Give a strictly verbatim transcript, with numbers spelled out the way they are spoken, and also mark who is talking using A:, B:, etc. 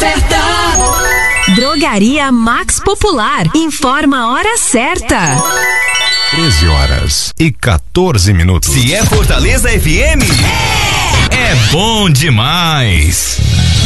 A: certa.
B: Drogaria Max Popular. Informa a hora certa.
C: treze horas e quatorze minutos.
D: Se é Fortaleza F M, é, é bom demais.